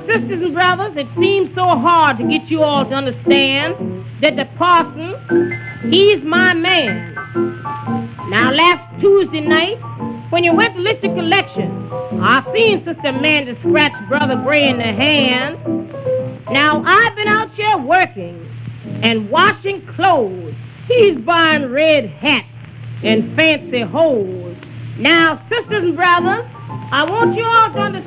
sisters and brothers, it seems so hard to get you all to understand that the parson, he's my man. Now, last Tuesday night, when you went to list your collection, I seen Sister Amanda scratch Brother Gray in the hand. Now, I've been out here working and washing clothes. He's buying red hats and fancy hose. Now, sisters and brothers, I want you all to understand